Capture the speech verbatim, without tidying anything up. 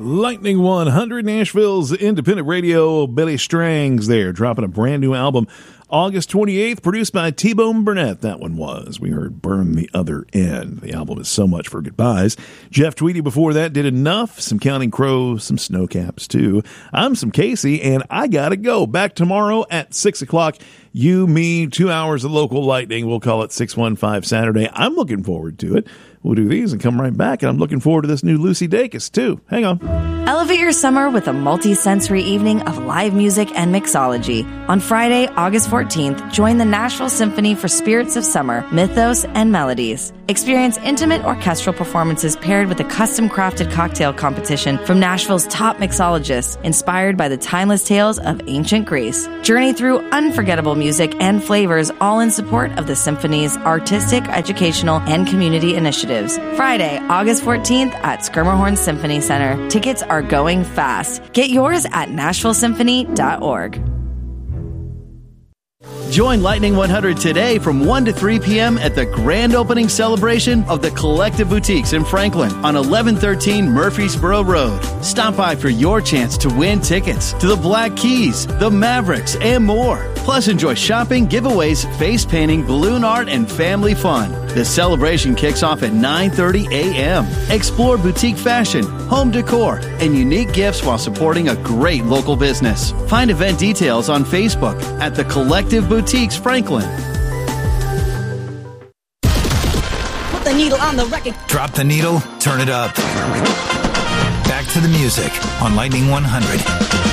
Lightning one hundred, Nashville's independent radio. Billy Strings there, dropping a brand new album August twenty-eighth, produced by T-Bone Burnett. That one was. We heard Burn the Other End. The album is So Much for Goodbyes. Jeff Tweedy before that did Enough, some Counting Crows, some Snowcaps too. I'm some Casey, and I gotta go. Back tomorrow at six o'clock. You, me, two hours of local lightning. We'll call it six one five Saturday. I'm looking forward to it. We'll do these and come right back, and I'm looking forward to this new Lucy Dacus, too. Hang on. Elevate your summer with a multi-sensory evening of live music and mixology. On Friday, August fourteenth, join the Nashville Symphony for Spirits of Summer, Mythos, and Melodies. Experience intimate orchestral performances paired with a custom-crafted cocktail competition from Nashville's top mixologists, inspired by the timeless tales of ancient Greece. Journey through unforgettable music and flavors, all in support of the Symphony's artistic, educational, and community initiatives. Friday, August fourteenth at Schermerhorn Symphony Center. Tickets are going fast. Get yours at nashville symphony dot org. Join Lightning one hundred today from one to three p.m. at the grand opening celebration of the Collective Boutiques in Franklin on eleven thirteen Murfreesboro Road. Stop by for your chance to win tickets to the Black Keys, the Mavericks, and more. Plus, enjoy shopping, giveaways, face painting, balloon art, and family fun. The celebration kicks off at nine thirty a.m. Explore boutique fashion, home decor, and unique gifts while supporting a great local business. Find event details on Facebook at the Collective Boutiques Franklin. Put the needle on the record. Drop the needle, turn it up. Back to the music on Lightning one hundred.